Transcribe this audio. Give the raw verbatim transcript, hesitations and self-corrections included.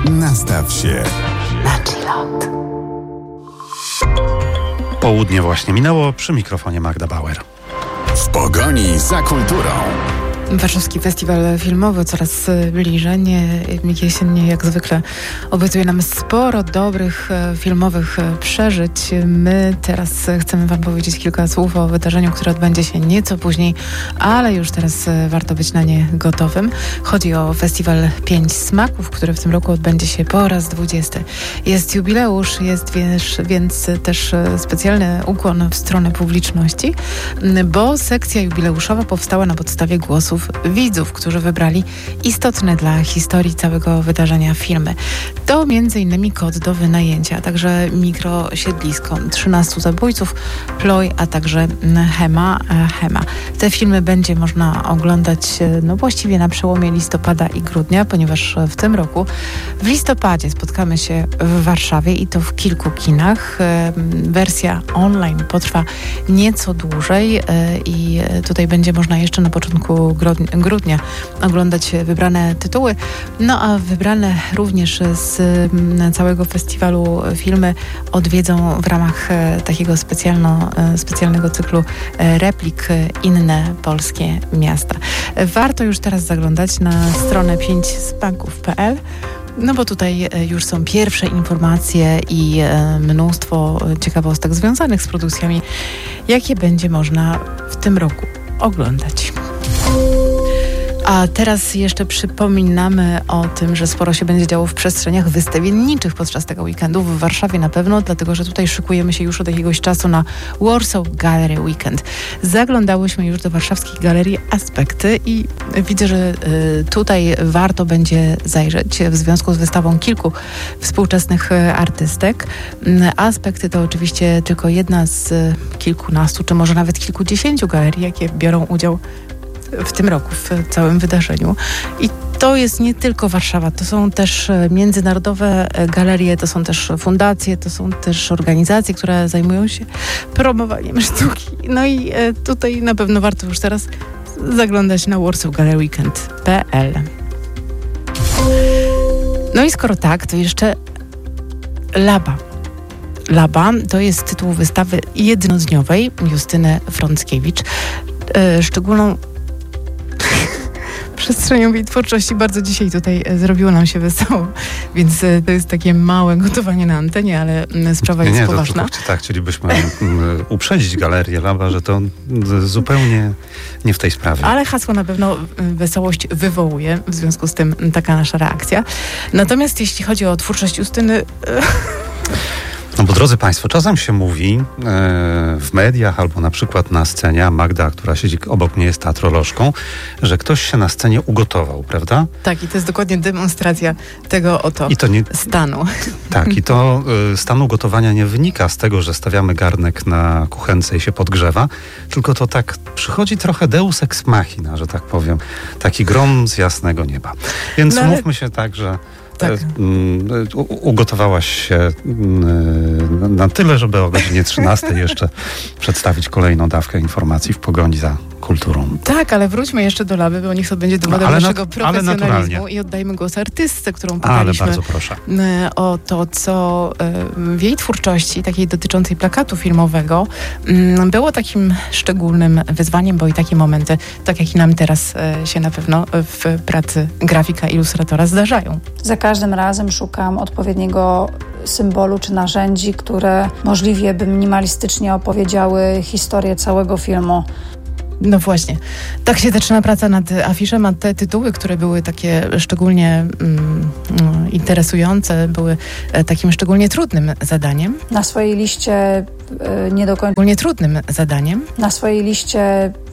Nastaw się na chillot. Południe właśnie minęło, przy mikrofonie Magda Bauer. W pogoni za kulturą. Warszawski Festiwal Filmowy coraz bliżej. Jesiennie jak zwykle obiecuje nam sporo dobrych filmowych przeżyć. My teraz chcemy Wam powiedzieć kilka słów o wydarzeniu, które odbędzie się nieco później, ale już teraz warto być na nie gotowym. Chodzi o Festiwal Pięć Smaków, który w tym roku odbędzie się po raz dwudziesty. Jest jubileusz, jest wiesz, więc też specjalny ukłon w stronę publiczności, bo sekcja jubileuszowa powstała na podstawie głosów widzów, którzy wybrali istotne dla historii całego wydarzenia filmy. To między innymi Kod do wynajęcia, a także Mikrosiedlisko, trzynastu zabójców, Ploj, a także Hema. Hema. Te filmy będzie można oglądać no właściwie na przełomie listopada i grudnia, ponieważ w tym roku w listopadzie spotkamy się w Warszawie i to w kilku kinach. Wersja online potrwa nieco dłużej i tutaj będzie można jeszcze na początku grudnia oglądać wybrane tytuły, no a wybrane również z całego festiwalu filmy odwiedzą w ramach takiego specjalno, specjalnego cyklu replik inne polskie miasta. Warto już teraz zaglądać na stronę pięć smaków kropka pe el, no bo tutaj już są pierwsze informacje i mnóstwo ciekawostek związanych z produkcjami, jakie będzie można w tym roku oglądać. A teraz jeszcze przypominamy o tym, że sporo się będzie działo w przestrzeniach wystawienniczych podczas tego weekendu, w Warszawie na pewno, dlatego że tutaj szykujemy się już od jakiegoś czasu na Warsaw Gallery Weekend. Zaglądałyśmy już do warszawskiej galerii Aspekty i widzę, że y, tutaj warto będzie zajrzeć w związku z wystawą kilku współczesnych artystek. Aspekty to oczywiście tylko jedna z kilkunastu, czy może nawet kilkudziesięciu galerii, jakie biorą udział w tym roku, w całym wydarzeniu. I to jest nie tylko Warszawa, to są też międzynarodowe galerie, to są też fundacje, to są też organizacje, które zajmują się promowaniem sztuki. No i tutaj na pewno warto już teraz zaglądać na warsaw gallery weekend kropka pe el. No i skoro tak, to jeszcze Laba. Laba to jest tytuł wystawy jednodniowej Justyny Frąckiewicz. Szczególną przestrzenią jej twórczości bardzo dzisiaj tutaj zrobiło nam się wesoło, więc to jest takie małe gotowanie na antenie, ale sprawa nie, jest nie, poważna. To, to, tak, chcielibyśmy uprzedzić galerię Laba, że to zupełnie nie w tej sprawie. Ale hasło na pewno wesołość wywołuje, w związku z tym taka nasza reakcja. Natomiast jeśli chodzi o twórczość Justyny... No bo drodzy Państwo, czasem się mówi e, w mediach albo na przykład na scenie, Magda, która siedzi obok mnie, jest teatrolożką, że ktoś się na scenie ugotował, prawda? Tak, i to jest dokładnie demonstracja tego oto I to nie, stanu. Tak, i to y, stan ugotowania nie wynika z tego, że stawiamy garnek na kuchence i się podgrzewa, tylko to tak przychodzi trochę deus ex machina, że tak powiem, taki grom z jasnego nieba. Więc no ale... mówmy się tak, że tak. U, ugotowałaś się na tyle, żeby o godzinie trzynastej jeszcze przedstawić kolejną dawkę informacji w pogoni za kulturą. Tak, ale wróćmy jeszcze do Laby, bo niech to będzie dowodem no, naszego nat- profesjonalizmu i oddajmy głos artystce, którą pytaliśmy ale bardzo proszę. o to, co w jej twórczości, takiej dotyczącej plakatu filmowego, było takim szczególnym wyzwaniem, bo i takie momenty, tak jak i nam teraz się na pewno w pracy grafika, ilustratora zdarzają. Za każdym razem szukam odpowiedniego symbolu czy narzędzi, które możliwie by minimalistycznie opowiedziały historię całego filmu. No właśnie. Tak się zaczyna praca nad afiszem, a te tytuły, które były takie szczególnie mm, interesujące, były takim szczególnie trudnym zadaniem. Na swojej liście y, nie do końca... Szczególnie trudnym zadaniem. Na swojej liście